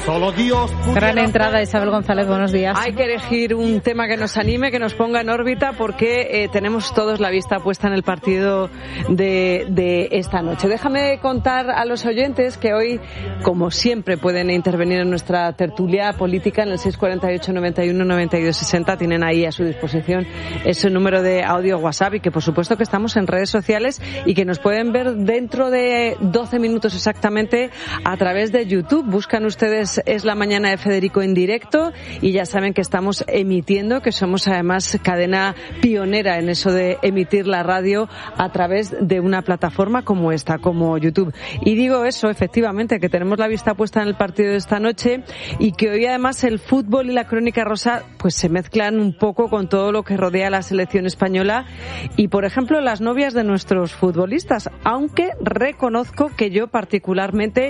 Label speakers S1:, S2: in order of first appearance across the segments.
S1: Solo Dios.
S2: Gran entrada, Isabel González, buenos días.
S3: Hay que elegir un tema que nos anime, que nos ponga en órbita, porque tenemos todos la vista puesta en el partido de esta noche. Déjame contar a los oyentes que hoy, como siempre, pueden intervenir en nuestra tertulia política en el 648 91 92 60. Tienen ahí a su disposición ese número de audio WhatsApp, y que por supuesto que estamos en redes sociales y que nos pueden ver dentro de 12 minutos exactamente a través de YouTube. Buscan ustedes Es la Mañana de Federico en directo y ya saben que estamos emitiendo, que somos además cadena pionera en eso de emitir la radio a través de una plataforma como esta, como YouTube. Y digo eso, efectivamente, que tenemos la vista puesta en el partido de esta noche y que hoy además el fútbol y la crónica rosa pues se mezclan un poco con todo lo que rodea a la selección española y, por ejemplo, las novias de nuestros futbolistas, aunque reconozco que yo particularmente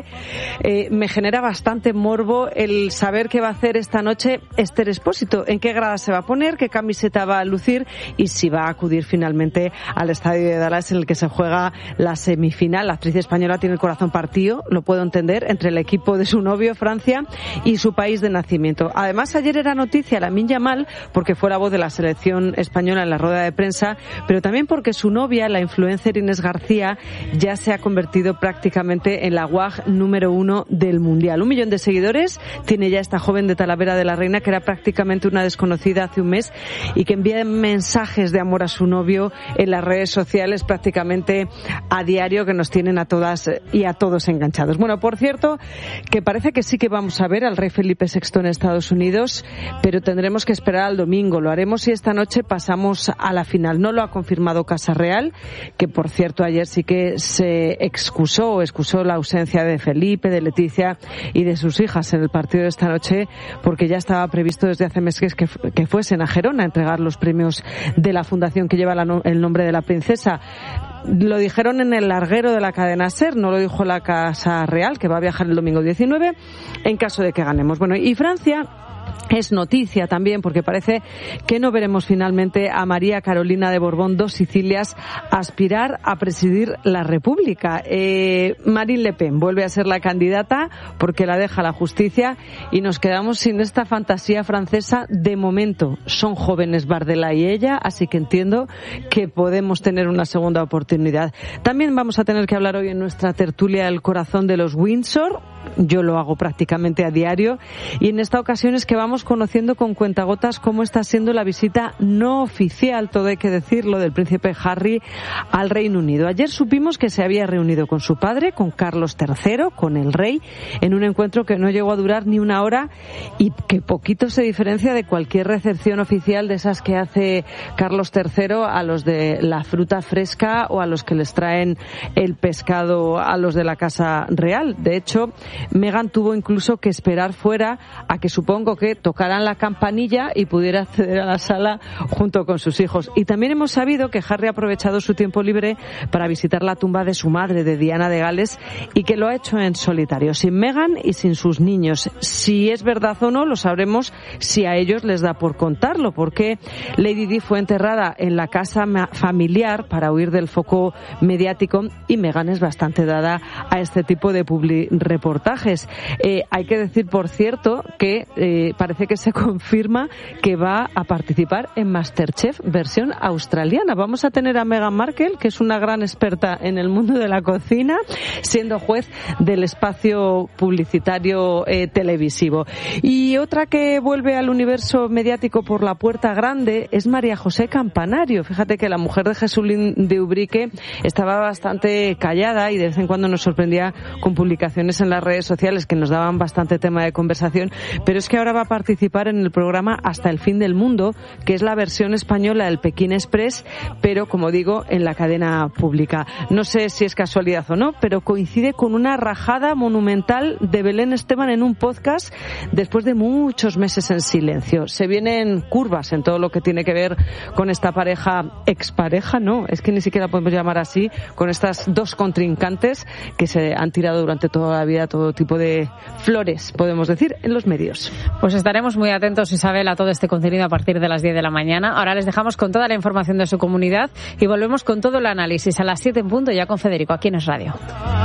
S3: me genera bastante morbo el saber qué va a hacer esta noche Esther Expósito, en qué grada se va a poner, qué camiseta va a lucir y si va a acudir finalmente al estadio de Dallas en el que se juega la semifinal. La actriz española tiene el corazón partido, lo puedo entender, entre el equipo de su novio, Francia, y su país de nacimiento. Además, ayer era noticia Lamine Yamal, porque fue la voz de la selección española en la rueda de prensa, pero también porque su novia, la influencer Inés García, ya se ha convertido prácticamente en la WAG número 1 del Mundial. 1 millón de seguidores tiene ya esta joven de Talavera de la Reina, que era prácticamente una desconocida hace un mes y que envía mensajes de amor a su novio en las redes sociales prácticamente a diario, que nos tienen a todas y a todos enganchados. Bueno, por cierto, que parece que sí que vamos a ver al rey Felipe VI en Estados Unidos, pero tendremos que esperar al domingo. Lo haremos si esta noche pasamos a la final. No lo ha confirmado Casa Real, que por cierto ayer sí que se excusó la ausencia de Felipe, de Leticia y de sus hijas en el partido de esta noche, porque ya estaba previsto desde hace meses que fuesen a Gerona a entregar los premios de la fundación que lleva el nombre de la princesa. Lo dijeron en el larguero de la cadena SER, no lo dijo la Casa Real, que va a viajar el domingo 19 en caso de que ganemos. Bueno, y Francia es noticia también porque parece que no veremos finalmente a María Carolina de Borbón dos Sicilias aspirar a presidir la República. Marine Le Pen vuelve a ser la candidata porque la deja la justicia y nos quedamos sin esta fantasía francesa. De momento son jóvenes Bardella y ella, así que entiendo que podemos tener una segunda oportunidad. También vamos a tener que hablar hoy en nuestra tertulia del corazón de los Windsor. Yo lo hago prácticamente a diario y en esta ocasión es que vamos conociendo con cuentagotas cómo está siendo la visita no oficial, todo hay que decirlo, del príncipe Harry al Reino Unido. Ayer supimos que se había reunido con su padre, con Carlos III, con el rey, en un encuentro que no llegó a durar ni una hora y que poquito se diferencia de cualquier recepción oficial de esas que hace Carlos III a los de la fruta fresca o a los que les traen el pescado a los de la Casa Real. De hecho, Meghan tuvo incluso que esperar fuera a que supongo que tocaran la campanilla y pudiera acceder a la sala junto con sus hijos. Y también hemos sabido que Harry ha aprovechado su tiempo libre para visitar la tumba de su madre, de Diana de Gales, y que lo ha hecho en solitario, sin Meghan y sin sus niños. Si es verdad o no, lo sabremos si a ellos les da por contarlo, porque Lady Di fue enterrada en la casa familiar para huir del foco mediático y Meghan es bastante dada a este tipo de reportajes. Hay que decir, por cierto, que parece que se confirma que va a participar en MasterChef versión australiana. Vamos a tener a Meghan Markle, que es una gran experta en el mundo de la cocina, siendo juez del espacio publicitario televisivo. Y otra que vuelve al universo mediático por la puerta grande es María José Campanario. Fíjate que la mujer de Jesulín de Ubrique estaba bastante callada y de vez en cuando nos sorprendía con publicaciones en las redes sociales que nos daban bastante tema de conversación, pero es que ahora va a participar en el programa Hasta el fin del mundo, que es la versión española del Pekín Express, pero como digo, en la cadena pública. No sé si es casualidad o no, pero coincide con una rajada monumental de Belén Esteban en un podcast después de muchos meses en silencio. Se vienen curvas en todo lo que tiene que ver con esta pareja, expareja, no, es que ni siquiera podemos llamar así, con estas dos contrincantes que se han tirado durante toda la vida todo tipo de flores, podemos decir, en los medios.
S2: Pues estaremos muy atentos, Isabel, a todo este contenido a partir de las 10 de la mañana. Ahora les dejamos con toda la información de su comunidad y volvemos con todo el análisis a las 7 en punto ya con Federico, aquí en Es Radio.